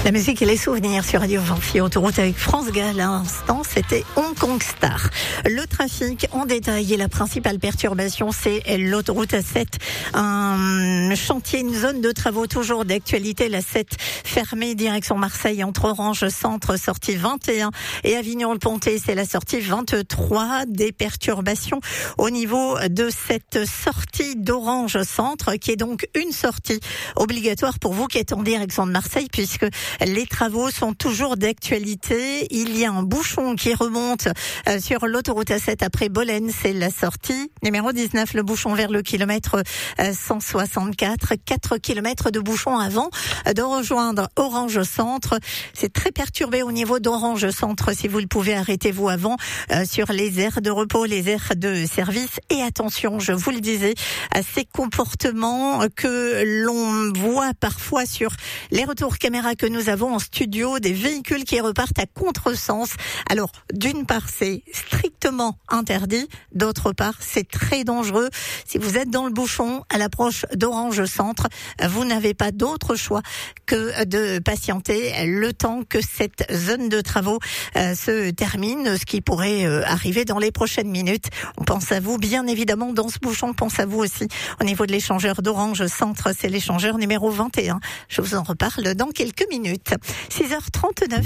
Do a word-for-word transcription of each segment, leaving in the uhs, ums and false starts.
La musique et les souvenirs sur Radio Vinci Autoroute avec France Gall. À l'instant, c'était Hong Kong Star. Le trafic en détail et la principale perturbation, c'est l'autoroute A sept. Un chantier, une zone de travaux toujours d'actualité. La sept fermée direction Marseille entre Orange Centre, sortie vingt et un, et Avignon-le-Pontet, c'est la sortie vingt-trois. Des perturbations au niveau de cette sortie d'Orange Centre, qui est donc une sortie obligatoire pour vous qui êtes en direction de Marseille, puisque les travaux sont toujours d'actualité. Il y a un bouchon qui remonte sur l'autoroute A sept après Bolène, c'est la sortie numéro dix-neuf, le bouchon vers le kilomètre cent soixante-quatre. quatre kilomètres de bouchon avant de rejoindre Orange Centre. C'est très perturbé au niveau d'Orange Centre. Si vous le pouvez, arrêtez-vous avant euh, sur les aires de repos, les aires de service. Et attention, je vous le disais, à ces comportements que l'on voit parfois sur les retours caméra que nous avons en studio, des véhicules qui repartent à contresens. Alors, d'une part, c'est strictement interdit. D'autre part, c'est très dangereux. Si vous êtes dans le bouchon à l'approche d'Orange Centre, vous n'avez pas d'autre choix que de patienter le temps que cette zone de travaux euh, se termine, ce qui pourrait euh, arriver dans les prochaines minutes. On pense à vous, bien évidemment, dans ce bouchon. On pense à vous aussi au niveau de l'échangeur d'Orange Centre. C'est l'échangeur numéro vingt et un. Je vous en reparle dans quelques minutes. six heures trente-neuf.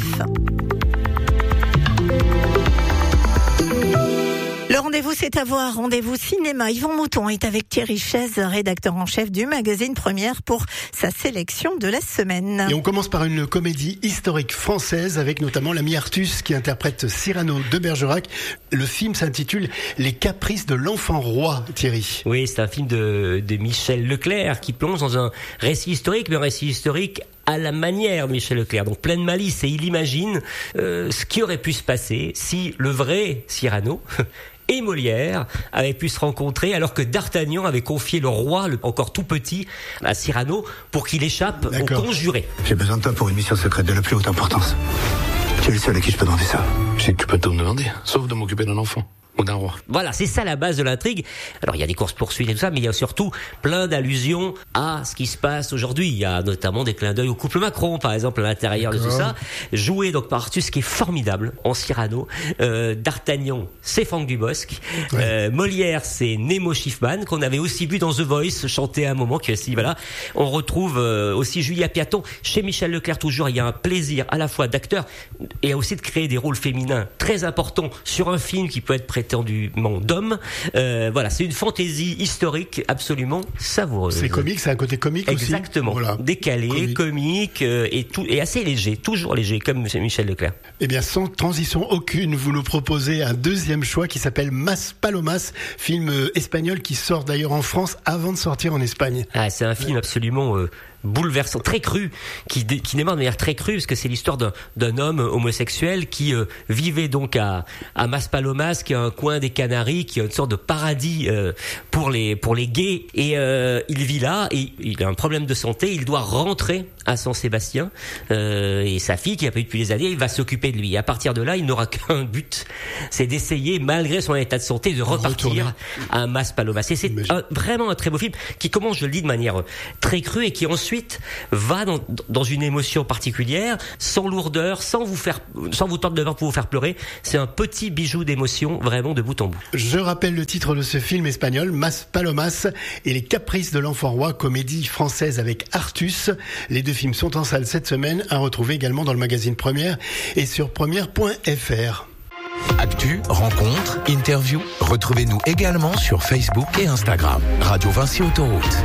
Le rendez-vous, c'est à voir. Rendez-vous cinéma. Yvon Mouton est avec Thierry Chaise, rédacteur en chef du magazine Première, pour sa sélection de la semaine. Et on commence par une comédie historique française avec notamment l'ami Artus qui interprète Cyrano de Bergerac. Le film s'intitule Les caprices de l'enfant roi, Thierry. Oui, c'est un film de, de Michel Leclerc qui plonge dans un récit historique, mais un récit historique à la manière de Michel Leclerc, donc plein de malice, et il imagine euh, ce qui aurait pu se passer si le vrai Cyrano et Molière avaient pu se rencontrer alors que D'Artagnan avait confié le roi, le, encore tout petit, à Cyrano pour qu'il échappe D'accord. aux conjurés. J'ai besoin de toi pour une mission secrète de la plus haute importance. Tu es le seul à qui je peux demander ça. Je sais que tu peux tout me demander, sauf de m'occuper d'un enfant. Ou d'un roi. Voilà, c'est ça la base de l'intrigue. Alors il y a des courses-poursuites et tout ça, mais il y a surtout plein d'allusions à ce qui se passe aujourd'hui. Il y a notamment des clins d'œil au couple Macron, par exemple, à l'intérieur D'accord. de tout ça. Joué donc par Artus, qui est formidable en Cyrano. Euh, D'Artagnan, c'est Franck Dubosc. Ouais. Euh, Molière, c'est Nemo Schiffman, qu'on avait aussi vu dans The Voice chanter à un moment. Qui aussi, voilà. On retrouve euh, aussi Julia Piaton. Chez Michel Leclerc, toujours, il y a un plaisir à la fois d'acteur et aussi de créer des rôles féminins très importants sur un film qui peut être prêté étendument d'hommes. Euh, voilà, c'est une fantaisie historique absolument savoureuse. C'est comique, c'est un côté comique Exactement. aussi. Exactement. Voilà. Décalé, comique, comique euh, et tout, et assez léger, toujours léger, comme Michel Leclerc. Eh bien, sans transition aucune, vous nous proposez un deuxième choix qui s'appelle Mas Palomas, film espagnol qui sort d'ailleurs en France avant de sortir en Espagne. Ah, c'est un film absolument euh, bouleversant, très cru, qui, dé, qui démarre de manière très crue, parce que c'est l'histoire d'un, d'un homme homosexuel qui euh, vivait donc à, à Maspalomas, qui est un coin des Canaries, qui est une sorte de paradis euh, pour les pour les gays. Et euh, il vit là, et il a un problème de santé, il doit rentrer à San Sébastien, euh, et sa fille, qui a pas eu depuis des années, il va s'occuper de lui. Et à partir de là, il n'aura qu'un but, c'est d'essayer, malgré son état de santé, de repartir Retourner. à Maspalomas. Et c'est un, vraiment un très beau film, qui commence, je le dis, de manière très crue, et qui ensuite va dans, dans une émotion particulière, sans lourdeur, sans vous faire, sans vous tendre de voir pour vous faire pleurer. C'est un petit bijou d'émotion, vraiment de bout en bout. Je rappelle le titre de ce film espagnol, Mas Palomas et les caprices de l'enfant roi, comédie française avec Artus. Les deux films sont en salle cette semaine, à retrouver également dans le magazine Première et sur première point f r. Actu, rencontres, interviews, retrouvez-nous également sur Facebook et Instagram. Radio Vinci Autoroute.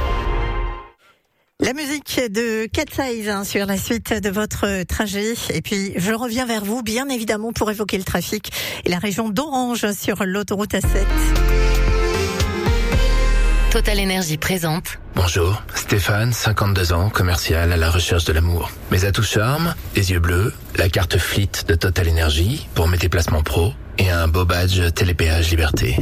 La musique de Cat Size hein, sur la suite de votre trajet. Et puis, je reviens vers vous, bien évidemment, pour évoquer le trafic et la région d'Orange sur l'autoroute A sept. Total Énergie présente. Bonjour, Stéphane, cinquante-deux ans, commercial à la recherche de l'amour. Mes atouts charme, les yeux bleus, la carte Fleet de Total Énergie pour mes déplacements pro et un beau badge Télépéage Liberté.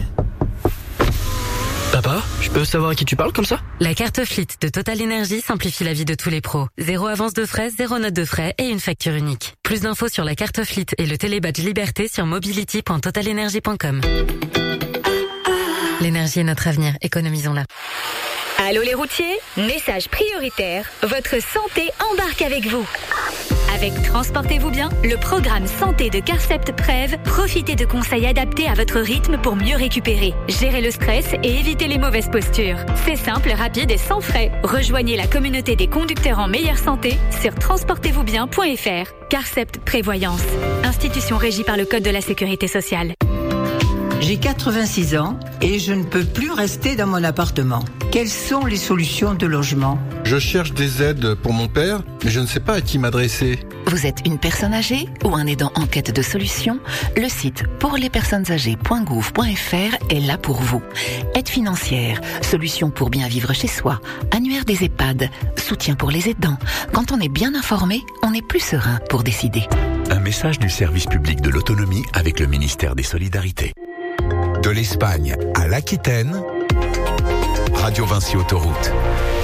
Papa, je peux savoir à qui tu parles comme ça ? La carte Fleet de Total Énergie simplifie la vie de tous les pros. Zéro avance de frais, zéro note de frais et une facture unique. Plus d'infos sur la carte Fleet et le télébadge Liberté sur mobility point total energy point com. L'énergie est notre avenir, économisons-la. Allô les routiers, message prioritaire, votre santé embarque avec vous. Avec Transportez-vous bien, le programme santé de Carcept Prev, profitez de conseils adaptés à votre rythme pour mieux récupérer, gérer le stress et éviter les mauvaises postures. C'est simple, rapide et sans frais. Rejoignez la communauté des conducteurs en meilleure santé sur transportez vous bien point f r. Carcept Prévoyance, institution régie par le Code de la Sécurité sociale. J'ai quatre-vingt-six ans et je ne peux plus rester dans mon appartement. Quelles sont les solutions de logement ? Je cherche des aides pour mon père, mais je ne sais pas à qui m'adresser. Vous êtes une personne âgée ou un aidant en quête de solutions ? Le site pour les personnes âgées point gouv point f r est là pour vous. Aide financière, solutions pour bien vivre chez soi, annuaire des EHPAD, soutien pour les aidants. Quand on est bien informé, on est plus serein pour décider. Un message du service public de l'autonomie avec le ministère des Solidarités. De l'Espagne à l'Aquitaine, Radio Vinci Autoroute.